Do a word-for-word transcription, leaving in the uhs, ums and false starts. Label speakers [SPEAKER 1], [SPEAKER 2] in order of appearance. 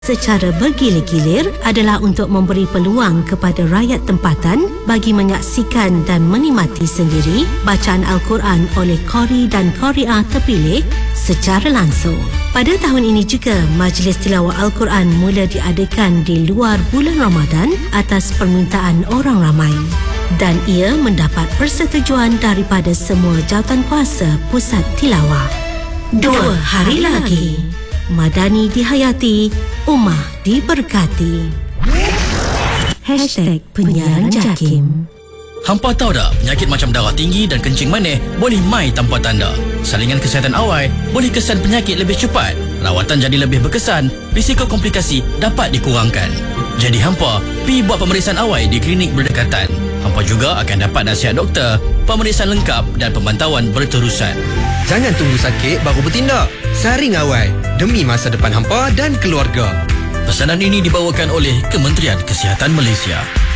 [SPEAKER 1] secara bergilir-gilir adalah untuk memberi peluang kepada rakyat tempatan bagi menyaksikan dan menikmati sendiri bacaan Al-Quran oleh qari dan qari'ah terpilih secara langsung. Pada tahun ini juga, Majlis Tilawah Al-Quran mula diadakan di luar bulan Ramadan atas permintaan orang ramai. Dan ia mendapat persetujuan daripada semua jawatankuasa pusat tilawah. Dua hari lagi, Madani dihayati, Ummah diberkati. Hashtag Penyiaran Jakim.
[SPEAKER 2] Hampa tahu tak, penyakit macam darah tinggi dan kencing manis boleh mai tanpa tanda. Salingan kesihatan awal boleh kesan penyakit lebih cepat. Rawatan jadi lebih berkesan, risiko komplikasi dapat dikurangkan. Jadi hampa, pi buat pemeriksaan awal di klinik berdekatan. Hampa juga akan dapat nasihat doktor, pemeriksaan lengkap dan pemantauan berterusan.
[SPEAKER 3] Jangan tunggu sakit baru bertindak. Saring awal demi masa depan hampa dan keluarga.
[SPEAKER 2] Pesanan ini dibawakan oleh Kementerian Kesihatan Malaysia.